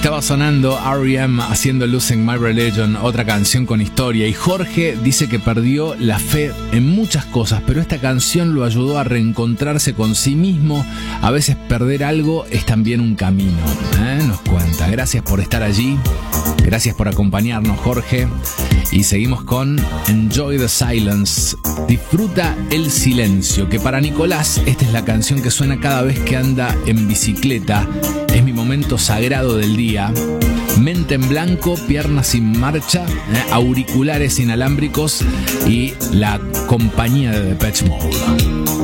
Estaba sonando R.E.M. haciendo Losing My Religion, otra canción con historia, y Jorge dice que perdió la fe en muchas cosas, pero esta canción lo ayudó a reencontrarse con sí mismo. A veces perder algo es también un camino, nos cuenta. Gracias por estar allí, gracias por acompañarnos, Jorge, y seguimos con Enjoy the Silence. Disfruta el silencio, que para Nicolás esta es la canción que suena cada vez que anda en bicicleta. Es mi momento sagrado del día. Mente en blanco, piernas sin marcha, auriculares inalámbricos y la compañía de Depeche Mode.